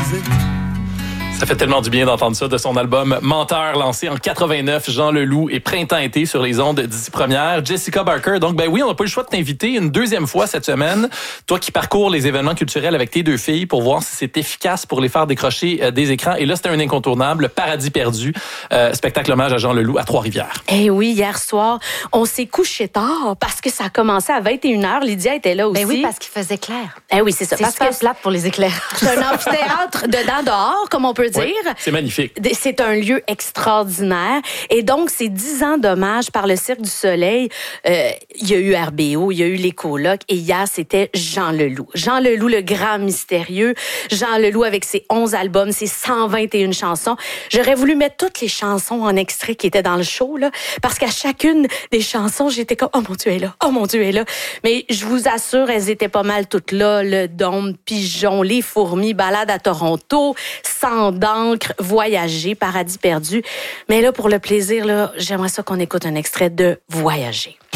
baiser. Ça fait tellement du bien d'entendre ça de son album Menteur, lancé en 89, Jean Leloup et Printemps-été sur les ondes d'Ici Première. Jessica Barker, donc oui, on n'a pas eu le choix de t'inviter une deuxième fois cette semaine. Toi qui parcours les événements culturels avec tes deux filles pour voir si c'est efficace pour les faire décrocher des écrans. Et là, c'était un incontournable, Paradis perdu, spectacle hommage à Jean Leloup à Trois-Rivières. Eh oui, hier soir, on s'est couché tard parce que ça a commencé à 21h. Lydia était là aussi. Ben oui, parce qu'il faisait clair. Eh oui, c'est ça. C'est Parce super que plate pour les éclairs. c'est un amphithéâtre dedans-dehors, comme on peut dire. Oui, c'est magnifique. C'est un lieu extraordinaire. Et donc, c'est 10 ans d'hommage par le Cirque du Soleil. Il y a eu RBO, il y a eu les colocs. Et hier, c'était Jean Leloup. Jean Leloup, le grand mystérieux. Jean Leloup avec ses 11 albums, ses 121 chansons. J'aurais voulu mettre toutes les chansons en extrait qui étaient dans le show, là, parce qu'à chacune des chansons, j'étais comme « Oh mon Dieu, elle est là! Oh mon Dieu, elle est là! » Mais je vous assure, elles étaient pas mal toutes là. Le Dôme, Pigeon, Les Fourmis, Balade à Toronto, Sang d'encre, Voyager, Paradis perdu. Mais là, pour le plaisir, là, j'aimerais ça qu'on écoute un extrait de Voyager.